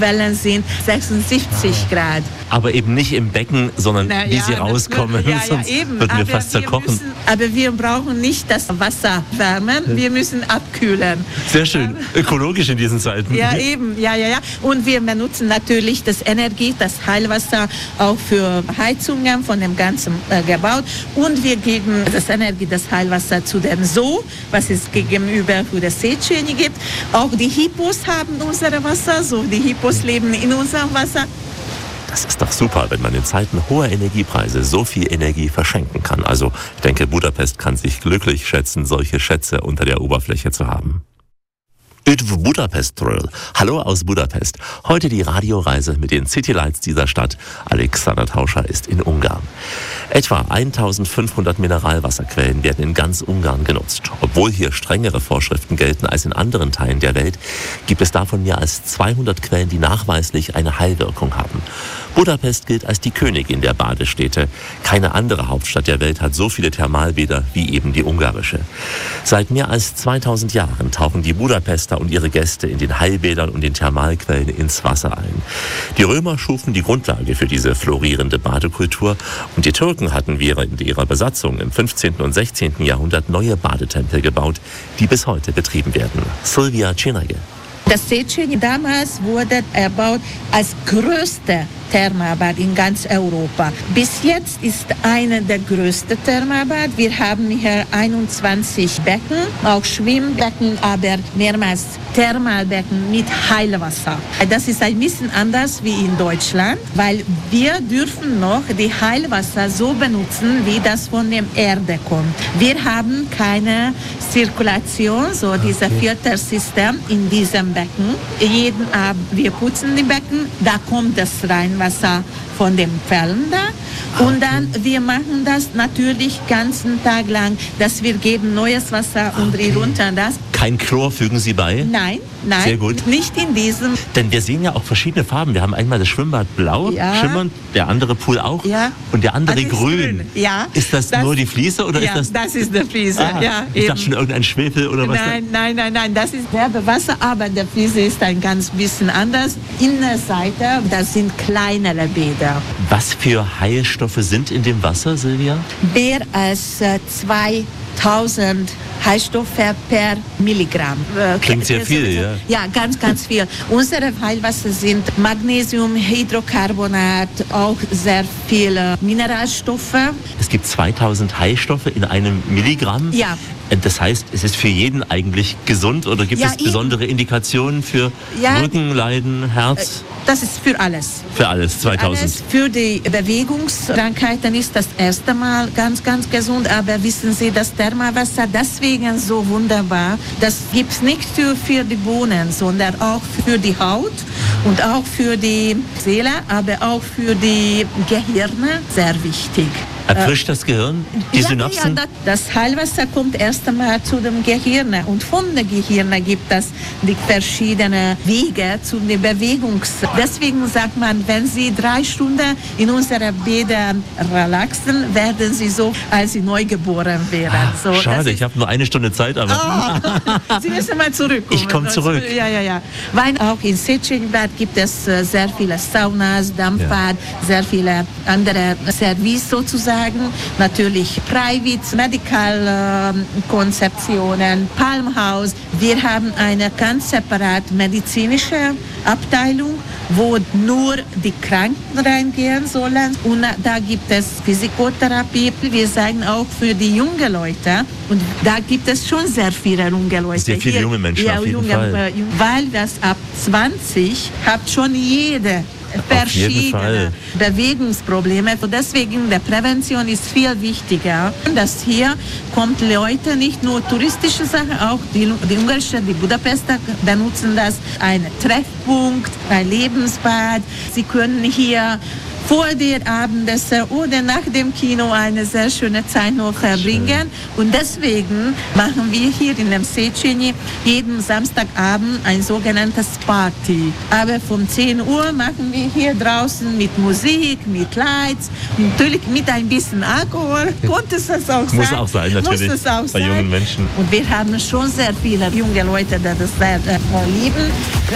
Quellen sind 76 Grad. Aber eben nicht im Becken, sondern wie sie rauskommen, sonst würden wir fast zerkochen. Aber wir brauchen nicht das Wasser wärmen, wir müssen abkühlen. Sehr schön, ökologisch in diesen Zeiten. Ja, eben, ja. Und wir benutzen natürlich das Energie, das Heilwasser auch für Heizungen von dem ganzen Gebäude. Und wir geben das Energie, das Heilwasser zu dem Zoo, was es gegenüber für das Széchenyi gibt. Auch die Hippos haben unser Wasser, so die Hippos leben in unserem Wasser. Das ist doch super, wenn man in Zeiten hoher Energiepreise so viel Energie verschenken kann. Also ich denke, Budapest kann sich glücklich schätzen, solche Schätze unter der Oberfläche zu haben. Budapest-Thrill. Hallo aus Budapest. Heute die Radioreise mit den Citylights dieser Stadt. Alexander Tauscher ist in Ungarn. Etwa 1500 Mineralwasserquellen werden in ganz Ungarn genutzt. Obwohl hier strengere Vorschriften gelten als in anderen Teilen der Welt, gibt es davon mehr als 200 Quellen, die nachweislich eine Heilwirkung haben. Budapest gilt als die Königin der Badestädte. Keine andere Hauptstadt der Welt hat so viele Thermalbäder wie eben die ungarische. Seit mehr als 2000 Jahren tauchen die Budapester und ihre Gäste in den Heilbädern und den Thermalquellen ins Wasser ein. Die Römer schufen die Grundlage für diese florierende Badekultur und die Türken hatten während ihrer Besatzung im 15. und 16. Jahrhundert neue Badetempel gebaut, die bis heute betrieben werden. Silvia Cinage. Das Széchenyi damals wurde erbaut als größte Thermalbad in ganz Europa. Bis jetzt ist eine der größten Thermalbad. Wir haben hier 21 Becken, auch Schwimmbecken, aber mehrmals Thermalbecken mit Heilwasser. Das ist ein bisschen anders wie in Deutschland, weil wir dürfen noch die Heilwasser so benutzen, wie das von der Erde kommt. Wir haben keine Zirkulation, so dieses Filtersystem in diesem Becken. Jeden Abend, wir putzen die Becken, da kommt das Reinwasser von den Quellen da. Und dann, wir machen das natürlich den ganzen Tag lang, dass wir geben neues Wasser und runter das. Kein Chlor fügen Sie bei? Nein, sehr gut. Nicht in diesem. Denn wir sehen ja auch verschiedene Farben. Wir haben einmal das Schwimmbad blau, schimmernd, der andere Pool auch und der andere grün. Ja. Ist das nur die Fliese oder ist das? Das ist die Fliese. Ich dachte schon irgendein Schwefel oder was? Nein, das ist Werbewasser, aber der Fliese ist ein ganz bisschen anders. Innenseite, das sind kleinere Bäder. Was für Heilstoffe sind in dem Wasser, Silvia? Mehr als 2000 Heilstoffe per Milligramm. Klingt sehr viel, ja. Ja, ganz viel. Unsere Heilwasser sind Magnesium, Hydrocarbonat, auch sehr viele Mineralstoffe. Es gibt 2000 Heilstoffe in einem Milligramm? Ja. Das heißt, es ist für jeden eigentlich gesund oder gibt es besondere Indikationen für Rückenleiden, Herz? Das ist für alles. Für alles, 2000. Alles. Für die Bewegungskrankheiten ist das erste Mal ganz gesund, aber wissen Sie, das Thermalwasser deswegen so wunderbar, das gibt es nicht nur für die Bohnen, sondern auch für die Haut und auch für die Seele, aber auch für die Gehirne sehr wichtig. Erfrischt das Gehirn, die Synapsen? Ja, das Heilwasser kommt erst einmal zu dem Gehirn und von dem Gehirn gibt es die verschiedenen Wege zu der Bewegungs. Deswegen sagt man, wenn Sie 3 Stunden in unseren Bädern relaxen, werden Sie so, als Sie neugeboren wären. So, schade, ich habe nur 1 Stunde Zeit, aber... Sie müssen mal zurückkommen. Ich komme zurück. Ja. Weil auch in Széchenyi-Bad gibt es sehr viele Saunas, Dampfbad, sehr viele andere Services sozusagen. Natürlich Private Medical Konzeptionen, Palmhaus. Wir haben eine ganz separate medizinische Abteilung, wo nur die Kranken reingehen sollen. Und da gibt es Physiotherapie. Wir sagen auch für die jungen Leute. Und da gibt es schon sehr viele junge Leute. Sehr viele junge Menschen auf jeden Fall. Weil das ab 20 hat schon jede verschiedene Bewegungsprobleme. Deswegen die Prävention ist viel wichtiger. Dass hier kommt Leute, nicht nur touristische Sachen, auch die ungarischen, die Budapester benutzen das, ein Treffpunkt, ein Lebensbad. Sie können hier vor dem Abendessen oder nach dem Kino eine sehr schöne Zeit noch verbringen. Und deswegen machen wir hier in dem Széchenyi jeden Samstagabend ein sogenanntes Party. Aber um 10 Uhr machen wir hier draußen mit Musik, mit Lights, natürlich mit ein bisschen Alkohol. Konnte es das auch sein? Muss auch sein, natürlich. Muss es auch bei jungen Menschen. Und wir haben schon sehr viele junge Leute, die das sehr lieben.